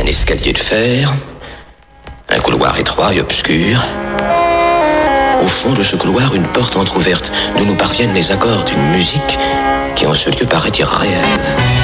Un escalier de fer, un couloir étroit et obscur. Au fond de ce couloir, une porte entr'ouverte, d'où nous parviennent les accords d'une musique qui en ce lieu paraît irréelle.